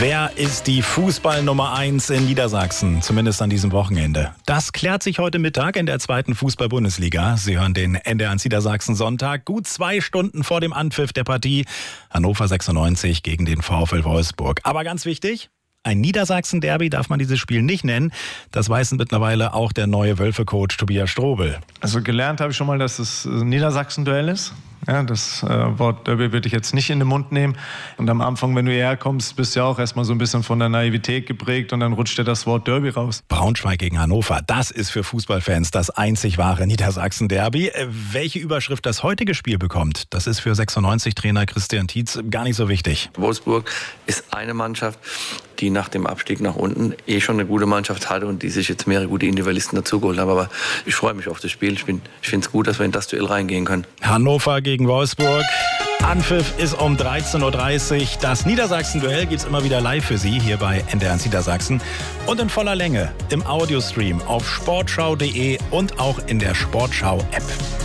Wer ist die Fußball-Nummer 1 in Niedersachsen, zumindest an diesem Wochenende? Das klärt sich heute Mittag in der 2. Fußball-Bundesliga. Sie hören den NDR1 Niedersachsen Sonntag, gut 2 Stunden vor dem Anpfiff der Partie Hannover 96 gegen den VfL Wolfsburg. Aber ganz wichtig, ein Niedersachsen-Derby darf man dieses Spiel nicht nennen. Das weiß mittlerweile auch der neue Wölfe-Coach Tobias Strobel. Also gelernt habe ich schon mal, dass es ein Niedersachsen-Duell ist. Ja, das Wort Derby würde ich jetzt nicht in den Mund nehmen. Und am Anfang, wenn du hierher kommst, bist du ja auch erstmal so ein bisschen von der Naivität geprägt und dann rutscht dir das Wort Derby raus. Braunschweig gegen Hannover, das ist für Fußballfans das einzig wahre Niedersachsen-Derby. Welche Überschrift das heutige Spiel bekommt, das ist für 96-Trainer Christian Tietz gar nicht so wichtig. Wolfsburg ist eine Mannschaft, die nach dem Abstieg nach unten schon eine gute Mannschaft hatte und die sich jetzt mehrere gute Individualisten dazugeholt haben. Aber ich freue mich auf das Spiel. Ich finde es gut, dass wir in das Duell reingehen können. Hannover gegen Wolfsburg. Anpfiff ist um 13.30 Uhr. Das Niedersachsen-Duell gibt es immer wieder live für Sie hier bei NDR1 Niedersachsen. Und in voller Länge im Audiostream auf sportschau.de und auch in der Sportschau-App.